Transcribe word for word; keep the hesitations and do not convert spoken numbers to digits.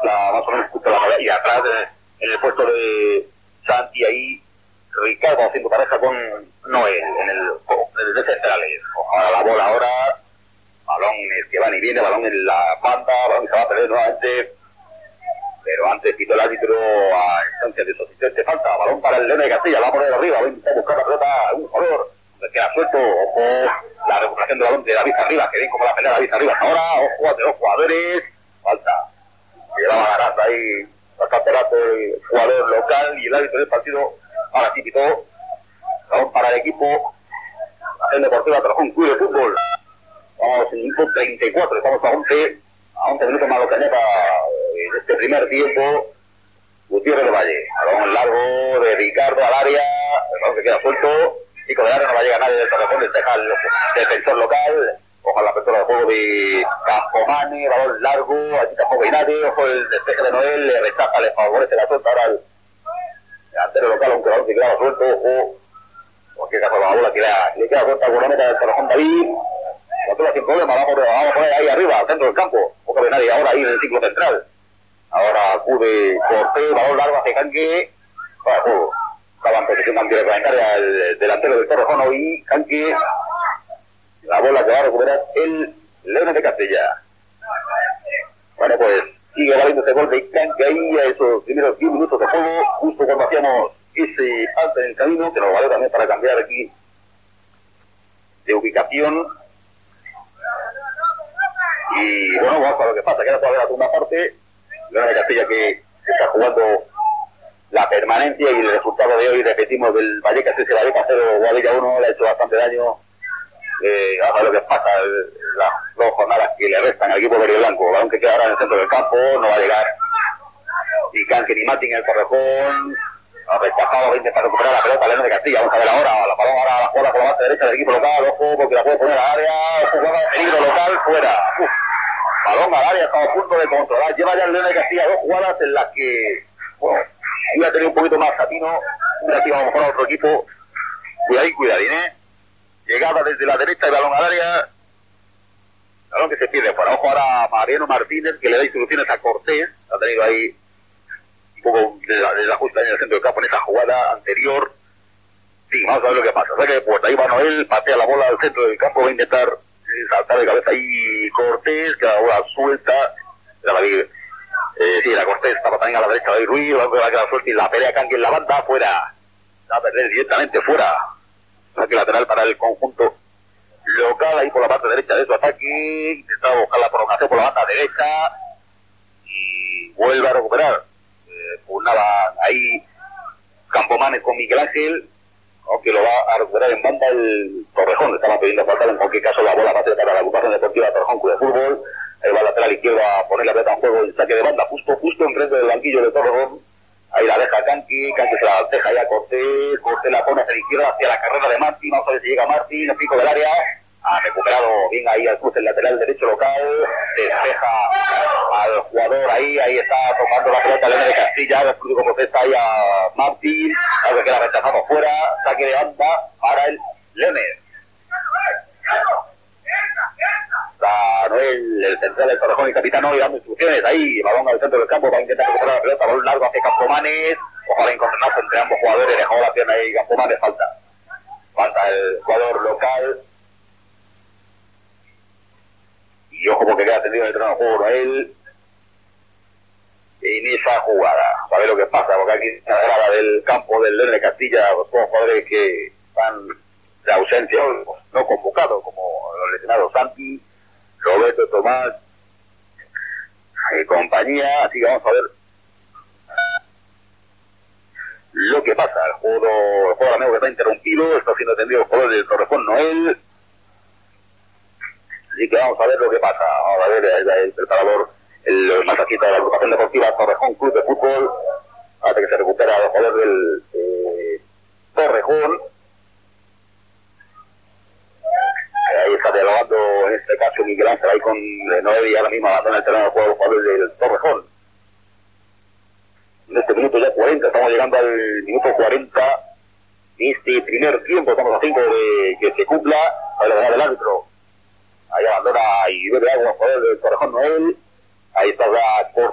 la, más o menos justo la medalla, y atrás en, en el puesto de Santi ahí Ricardo haciendo pareja con Noel en el, en el de centrales. Ojalá la bola ahora, balones que van y viene, balón en la banda, balón que se va a perder nuevamente, pero antes quitó el árbitro a instancia de su asistente, falta, balón para el León de Castilla, va a poner arriba, va a intentar buscar la pelota a un jugador, se queda suelto, ojo, la recuperación del balón de David Arribas, que bien como la pelea de David Arribas ahora, ojo a dos jugadores, falta, que llevaba Garata ahí, bastante rato el jugador local y el árbitro del partido, ahora sí quitó, balón para el equipo, la Deportiva Torrejón Club de Fútbol, vamos en el minuto treinta y cuatro, estamos a once, a once minutos más lo que añada en este primer tiempo. Gutiérrez de Valle, balón largo de Ricardo al área, el balón que queda suelto, Chico de área, no va a llegar nadie del Torrejón, despeja el defensor local, ojo la apertura de juego de Campomane, balón largo, aquí tampoco hay nadie, ojo el despeje de Noel, le rechaza, le favorece la suelta ahora el delantero local, aunque el balón que queda suelto, ojo, porque caso la bola que le, le queda suelta alguna meta del Torrejón David, no tengo sin problema, vamos, vamos a poner ahí arriba, al centro del campo, poco de nadie ahora ahí en el ciclo central. Ahora acude Cortés, balón largo hacia Canque, para juego. Estaba en posición antirreglamentaria el delantero del Torrejón y Canque, la bola que va a recuperar el León de Castilla. Bueno, pues sigue valiendo este gol de Canque ahí a esos primeros diez minutos de juego, justo cuando hacíamos ese alto en el camino, que nos valió también para cambiar aquí de ubicación. Y bueno, vamos a ver lo que pasa, queda todavía la segunda parte. León de Castilla que está jugando la permanencia y el resultado de hoy, repetimos, del Vallecas ese Vallecas cero, Guadilla uno, le ha hecho bastante daño. Eh, vamos a ver lo que pasa el, las dos jornadas que le restan al equipo verde y blanco. Balón que queda ahora en el centro del campo, no va a llegar ni Canque ni Martín en el Torrejón. Ha rechazado, va a intentar recuperar la pelota León de Castilla. Vamos a ver ahora, la balón ahora la jugada con la base derecha del equipo local, ojo, porque la puede poner al área, jugada de peligro local, fuera. Uf. Balón al área, estamos a punto de controlar. Lleva ya el León de Castilla dos jugadas en las que, bueno, iba a tener un poquito más Satino, hubiera sido a lo mejor a otro equipo. Cuidadín, cuidadín, ¿eh? Llegada desde la derecha, el balón al área. Balón que se pierde fuera. Ojo ahora a Mariano Martínez, que le da instrucciones a Cortés. Ha tenido ahí un poco de la, de la justa en el centro del campo en esa jugada anterior. Sí, vamos a ver lo que pasa. Saque de puerta. Ahí va Noel, patea la bola al centro del campo, va a intentar saltar de cabeza ahí Cortés, que la bola suelta. La David, eh, sí, la Cortés estaba también a la derecha de Ruiz, va a quedar suelta y la pelea Canque en la banda, fuera. Va a perder directamente fuera. Saque lateral para el conjunto local, ahí por la parte derecha de su ataque. Intentaba buscar la prolongación por la banda derecha y vuelve a recuperar. Eh, pugnaba ahí Campomanes con Miguel Ángel, aunque lo va a recuperar en banda el Torrejón. Le estaba pidiendo falta, en cualquier caso la bola va a ser para la agrupación deportiva Torrejón Club de Fútbol. Ahí va el lateral izquierdo a poner la pelota en juego, el saque de banda justo justo enfrente del banquillo de Torrejón. Ahí la deja Canque, Canque se la deja ya Cortés, Cortés la pone hacia la izquierda, hacia la carrera de Martín, vamos a ver si llega Martín, el pico del área, ha recuperado bien ahí al cruce el lateral derecho local, despeja al jugador ahí, ahí está tocando la pelota León de Castilla, el público protesta ahí a Martín, algo que queda rechazado fuera, saque de banda para el Leones. Está Noel, el central del Torrejón y capitán hoy dando instrucciones ahí, balón al centro del campo para intentar recuperar la pelota, balón largo hacia Campomanes, ojalá encontrarse entre ambos jugadores, dejó la pierna ahí Campomanes, falta. Falta el jugador local. Y ojo porque queda tendido en el terreno de juego Noel en esa jugada. A ver lo que pasa, porque aquí en la grada del campo del León de Castilla, los dos jugadores que están de ausencia, no convocados, como los lesionados Santi, Roberto Tomás y compañía, así que vamos a ver lo que pasa. El juego, el juego amigo que está interrumpido, está siendo atendido el jugador del Torrejón Noel, así que vamos a ver lo que pasa. Vamos a ver el, el preparador, el, el masajista de la agrupación deportiva Torrejón Club de Fútbol, hasta que se recupera el jugador del eh, Torrejón. Ahí está dialogando en este caso Miguel Ángel ahí con Noel y ahora mismo abandona el terreno de juego los jugadores del Torrejón. En este minuto ya cuarenta, estamos llegando al minuto cuarenta de este primer tiempo, estamos a cinco de que se cumpla, ahí lo dejar el árbitro. Ahí abandona y bebe agua el jugador del Torrejón Noel, ahí está ya por